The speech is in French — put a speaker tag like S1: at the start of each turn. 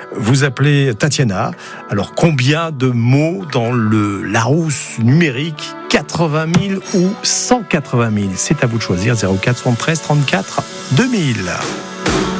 S1: Vous appelez Tatiana. Alors, combien de mots dans le Larousse numérique ? 80 000 ou 180 000 ? C'est à vous de choisir. 04 73 34 2000.